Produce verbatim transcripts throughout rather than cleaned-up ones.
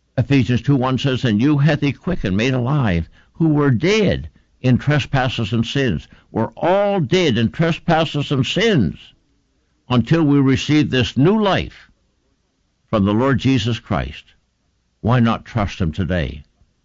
Ephesians two one says, and you hath he quickened, made alive, who were dead in trespasses and sins. We're all dead in trespasses and sins until we receive this new life from the Lord Jesus Christ. Why not trust him today?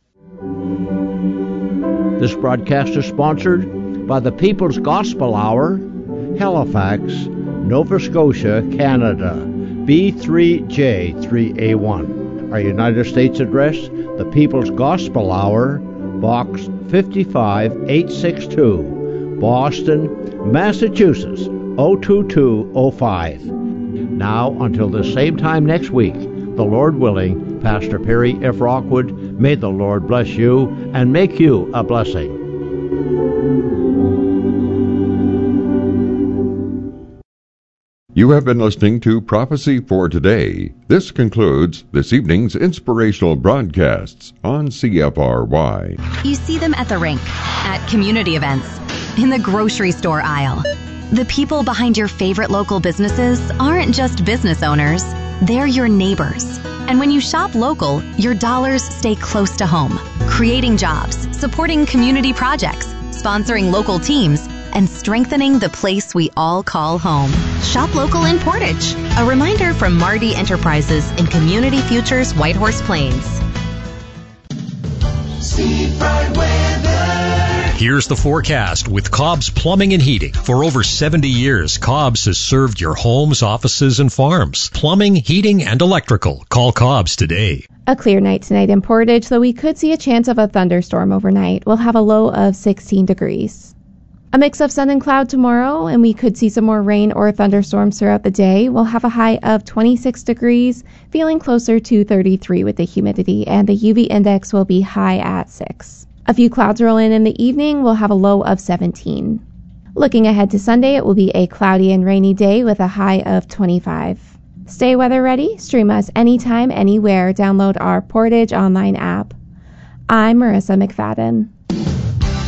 This broadcast is sponsored by the People's Gospel Hour, Halifax, Nova Scotia, Canada, B three J three A one. Our United States address, the People's Gospel Hour, Box fifty-five eight sixty-two, Boston, Massachusetts, oh two two oh five. Now, until the same time next week, the Lord willing, Pastor Perry F. Rockwood, may the Lord bless you and make you a blessing. You have been listening to Prophecy for Today. This concludes this evening's inspirational broadcasts on C F R Y. You see them at the rink, at community events, in the grocery store aisle. The people behind your favorite local businesses aren't just business owners, they're your neighbors. And when you shop local, your dollars stay close to home, creating jobs, supporting community projects, sponsoring local teams, and strengthening the place we all call home. Shop local in Portage. A reminder from Marty Enterprises in Community Futures Whitehorse Plains. Seafront weather. Here's the forecast with Cobb's Plumbing and Heating. For over seventy years, Cobb's has served your homes, offices, and farms. Plumbing, heating, and electrical. Call Cobb's today. A clear night tonight in Portage, though we could see a chance of a thunderstorm overnight. We'll have a low of sixteen degrees. A mix of sun and cloud tomorrow, and we could see some more rain or thunderstorms throughout the day. We'll have a high of twenty-six degrees, feeling closer to thirty-three with the humidity, and the U V index will be high at six. A few clouds roll in in the evening. We'll have a low of seventeen. Looking ahead to Sunday, it will be a cloudy and rainy day with a high of twenty-five. Stay weather ready. Stream us anytime, anywhere. Download our Portage online app. I'm Marissa McFadden.